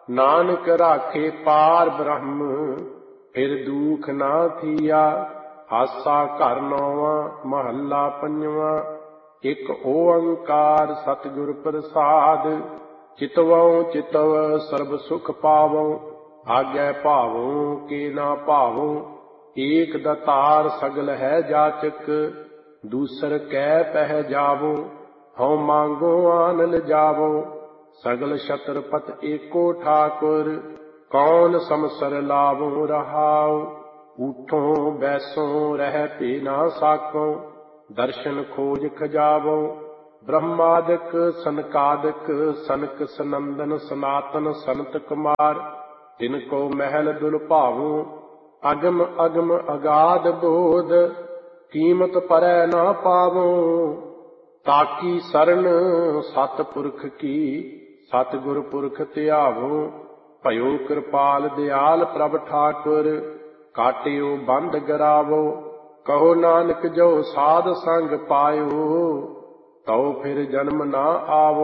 ਨਾਨਕ ਰਾਖੇ ਪਾਰ ਬ੍ਰਹਮ ਫਿਰ ਦੂਖ ਨਾ ਥੀਆ। ਆਸਾ ਘਰ ਨੌਵਾਂ ਮਹੱਲਾ ਪੰਜਵਾਂ। ਇਕ ਓੰਕਾਰ ਸਤਿਗੁਰ ਪ੍ਰਸਾਦ। ਚਿਤਵਉ ਚਿਤਵ ਸਰਬ ਸੁਖ ਪਾਵਉ। ਆਗੈ ਭਾਵਉ ਕੇ ਨਾ ਭਾਵਉ। ਏਕ ਦਾਤਾਰ ਸਗਲ ਹੈ ਜਾਚਕ। ਦੂਸਰ ਕੈ ਪਹਿ ਜਾਵਉ। ਹਉ ਮੰਗੋ ਆਨ ਲਜਾਵਉ। ਸਗਲ ਛਤਰਪਤ ਏਕੋ ਠਾਕੁਰ। ਕੌਣ ਸਮਸਰ ਲਾਵਉ ਰਹਾਉ। ਊਠੋਂ ਬੈਸੋਂ ਰਹਿ ਭੇ ਨਾ ਸਾਕਉ। ਦਰਸ਼ਨ ਖੋਜ ਖਜਾਵਉ। ਬ੍ਰਹਮਾਦਿਕ ਸਨਕਾਦਿਕ ਸਨਕ ਸਨੰਦਨ ਸਨਾਤਨ ਸਨਤ ਕੁਮਾਰ। ਤਿਨ ਕੋ ਮਹਿਲ ਦੁਲ ਭਾਵਉ। ਅਗਮ ਅਗਮ ਅਗਾਧ ਬੋਧ। ਕੀਮਤ ਪਰੈ ਨਾ ਪਾਵਉ। ਤਾਕੀ ਸਰਨ ਸਤਿਪੁਰਖ ਕੀ। ਸਤਿਗੁਰ ਪੁਰਖ ਧਿਆਵਉ। ਭਇਓ ਕਿਰਪਾਲ ਦਿਆਲ ਪ੍ਰਭ ਠਾਕੁਰ। ਕਾਟਿਓ ਬੰਧ ਗਰਾਵਉ। ਕਹੋ ਨਾਨਕ ਜੋ ਸਾਧ ਸੰਗ ਪਾਇਓ। ਤਉ ਫਿਰ ਜਨਮ ਨਾ ਆਵੋ।